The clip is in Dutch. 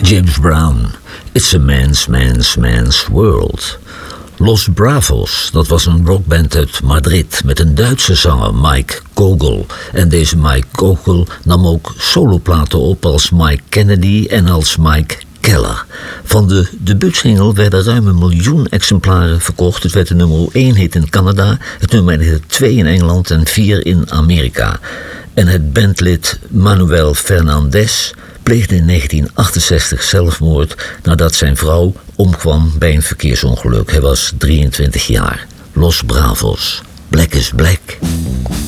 James Brown, It's a man's world. Los Bravos, dat was een rockband uit Madrid met een Duitse zanger, Mike Gogol. En deze Mike Gogol nam ook soloplaten op als Mike Kennedy en als Mike Keller. Van de debuutsingle werden ruim 1 miljoen exemplaren verkocht. Het werd de nummer 1 hit in Canada, het nummer 1 hit 2 in Engeland en 4 in Amerika. En het bandlid Manuel Fernandez pleegde in 1968 zelfmoord nadat zijn vrouw omkwam bij een verkeersongeluk. Hij was 23 jaar. Los Bravos, Black is Black.